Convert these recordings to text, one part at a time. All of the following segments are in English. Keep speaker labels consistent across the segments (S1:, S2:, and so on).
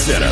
S1: Center.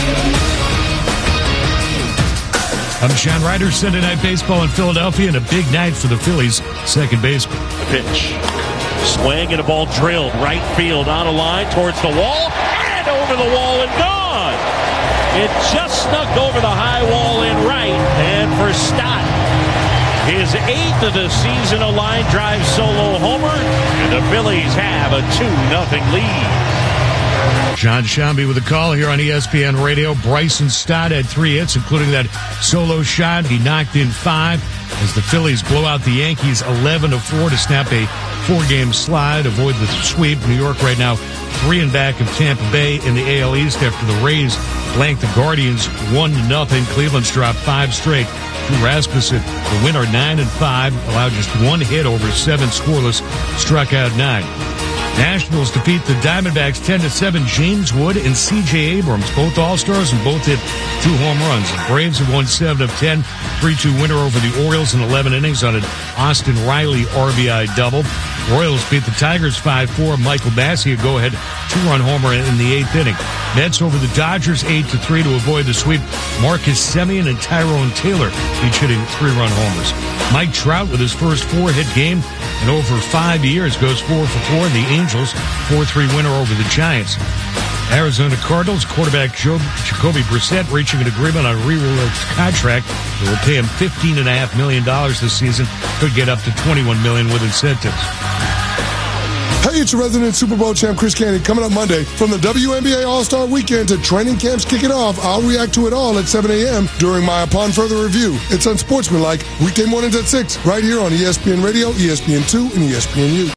S2: I'm Sean Ryder. Sunday Night Baseball in Philadelphia, and a big night for the Phillies second baseman.
S3: Pitch. Swing and a ball drilled right field on a line towards the wall and over the wall and gone. It just snuck over the high wall in right, and for Stott, his 8th of the season, a line drive solo homer, and the Phillies have a 2-0 lead.
S2: John Shambi with a call here on ESPN Radio. Bryson Stott had 3 hits, including that solo shot. He knocked in 5 as the Phillies blow out the Yankees 11-4 to snap a 4-game slide, avoid the sweep. New York right now 3 and back of Tampa Bay in the AL East after the Rays blanked the Guardians 1-0. Cleveland's dropped 5 straight. Drew Rasmussen, the winner, 9-5, allowed just 1 hit over 7 scoreless, struck out 9. Nationals defeat the Diamondbacks 10-7. James Wood and C.J. Abrams, both All-Stars, and both hit 2 home runs. The Braves have won 7 of 10. 3-2 winner over the Orioles in 11 innings on an Austin Riley RBI double. Royals beat the Tigers 5-4. Michael Massey, a go-ahead 2-run homer in the 8th inning. Mets over the Dodgers 8-3 to avoid the sweep. Marcus Semien and Tyrone Taylor each hitting 3-run homers. Mike Trout with his first 4-hit game in over 5 years goes 4 for 4. The Angels 4-3 winner over the Giants. Arizona Cardinals quarterback Jacoby Brissett reaching an agreement on a re-release contract that will pay him $15.5 million this season. Could get up to $21 million with incentives.
S4: Hey, it's your resident Super Bowl champ, Chris Candy, coming up Monday. From the WNBA All-Star Weekend to training camps kicking off, I'll react to it all at 7 a.m. during my Upon Further Review. It's Unsportsmanlike, weekday mornings at 6, right here on ESPN Radio, ESPN2, and ESPNU.